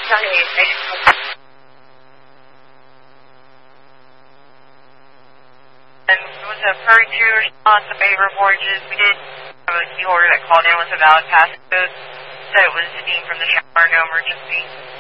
And it was a Prairie 2 response to Bay River Borges. We did have a key holder that called in with a valid passcode. Said it was steam from the shower, no emergency.